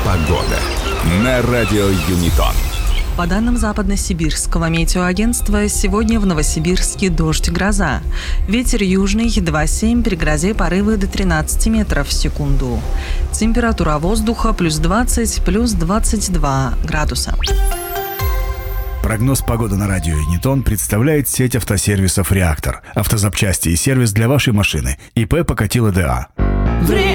Погода на радио Юнитон. По данным Западно-Сибирского метеоагентства, сегодня в Новосибирске дождь, гроза. Ветер южный 2,7, при грозе порывы до 13 метров в секунду. Температура воздуха плюс 20, плюс 22 градуса. Прогноз погоды на радио Юнитон представляет сеть автосервисов «Реактор». Автозапчасти и сервис для вашей машины. ИП Покатило ДА.